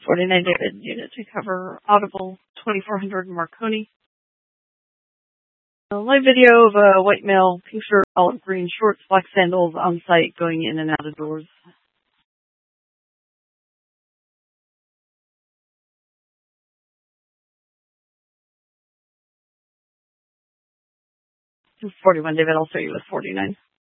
49 David, unit to cover Audible 2400 Marconi. A live video of a white male, pink shirt, olive green shorts, black sandals on site going in and out of doors. 41 David, I'll show you with 49.